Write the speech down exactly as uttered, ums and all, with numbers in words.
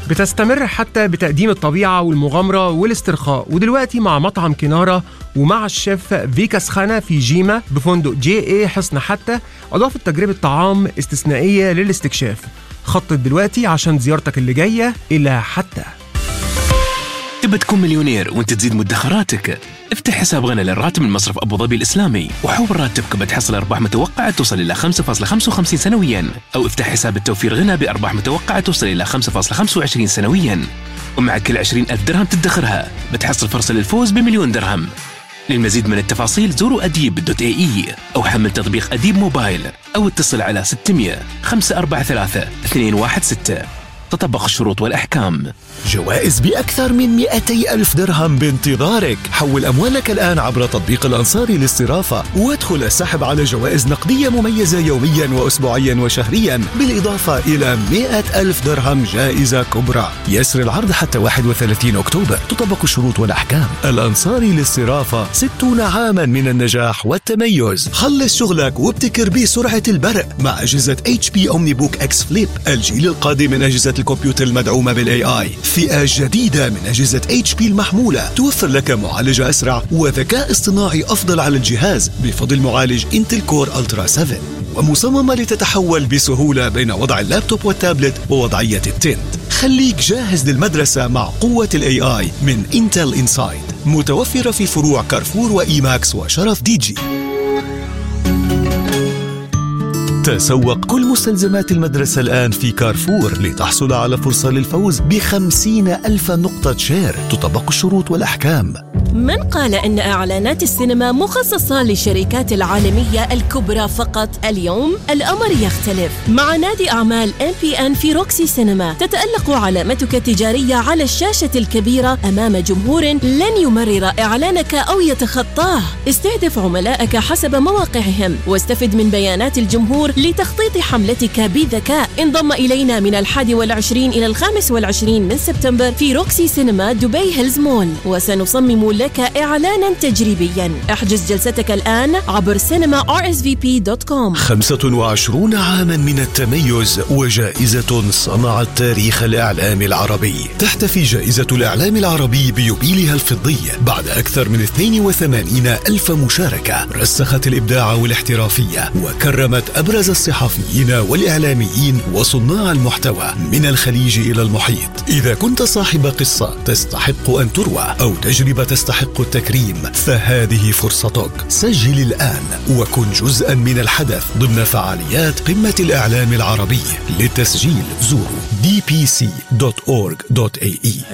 بتستمر حتى بتقديم الطبيعة والمغامرة والاسترخاء، ودلوقتي مع مطعم كنارة ومع الشيف فيكاس خانا في جيما بفندق جي اي حصن حتى، أضافت تجربة طعام استثنائية للاستكشاف. خطط دلوقتي عشان زيارتك اللي جاية إلى حتى. تبى تكون مليونير وانت تزيد مدخراتك؟ افتح حساب غنى للراتب من مصرف أبو ظبي الإسلامي وحول راتبك بتحصل أرباح متوقعة توصل إلى خمسة فاصلة خمسة وخمسين سنوياً، أو افتح حساب التوفير غنى بأرباح متوقعة توصل إلى خمسة فاصلة خمسة وعشرين سنوياً، ومع كل عشرين ألف درهم تدخرها بتحصل فرصة للفوز بمليون درهم. للمزيد من التفاصيل زوروا أديب دوت اي اي أو حمل تطبيق أديب موبايل أو اتصل على ستمية خمسة أربعة ثلاثة اثنين واحد ستة. تطبق الشروط والأحكام. جوائز بأكثر من مئتي ألف درهم بانتظارك. حول أموالك الآن عبر تطبيق الأنصاري للصرافة وادخل السحب على جوائز نقدية مميزة يوميا وأسبوعيا وشهريا، بالإضافة إلى مئة ألف درهم جائزة كبرى. يسر العرض حتى واحد وثلاثين أكتوبر. تطبق الشروط والأحكام. الأنصاري للصرافة، ستون عاما من النجاح والتميز. خلص شغلك وابتكر بسرعة البرق مع أجهزة اتش بي أومنيبوك إكس فليب، الجيل القادم من أجهزة الكمبيوتر المدعومة بالاي اي. فئة جديدة من أجهزة اتش بي المحمولة توفر لك معالجة أسرع وذكاء اصطناعي أفضل على الجهاز بفضل معالج انتل كور الترا سبعة، ومصممة لتتحول بسهولة بين وضع اللابتوب والتابلت ووضعية التنت. خليك جاهز للمدرسة مع قوة الاي اي من انتل انسايد، متوفرة في فروع كارفور وإيماكس وشرف دي جي. تسوق كل مستلزمات المدرسة الآن في كارفور لتحصل على فرصة للفوز بخمسين ألف نقطة شير. تطبق الشروط والأحكام. من قال إن إعلانات السينما مخصصة للشركات العالمية الكبرى فقط؟ اليوم الأمر يختلف. مع نادي أعمال إم بي إن في روكسي سينما تتألق علامتك التجارية على الشاشة الكبيرة أمام جمهور لن يمرر إعلانك أو يتخطاه. استهدف عملائك حسب مواقعهم واستفد من بيانات الجمهور لتخطيط حملتك بذكاء. انضم إلينا من الحادي والعشرين إلى الخامس والعشرين من سبتمبر في روكسي سينما دبي هيلز مول، وسنصمم لك إعلانا تجريبيا. احجز جلستك الآن عبر سينما آر إس في بي دوت كوم. خمسة وعشرون عاما من التميز وجائزة صنعت تاريخ الإعلام العربي. تحتفي جائزة الإعلام العربي بيوبيلها الفضي بعد أكثر من اثنين وثمانين ألف مشاركة. رسخت الإبداع والاحترافية وكرمت أبرز الصحفيين والإعلاميين وصناع المحتوى من الخليج إلى المحيط. إذا كنت صاحب قصة تستحق أن تروى أو تجربة تستحق التكريم، فهذه فرصتك. سجل الآن وكن جزءا من الحدث ضمن فعاليات قمة الإعلام العربي. للتسجيل زوروا دي بي سي دوت أورج دوت إيه إي.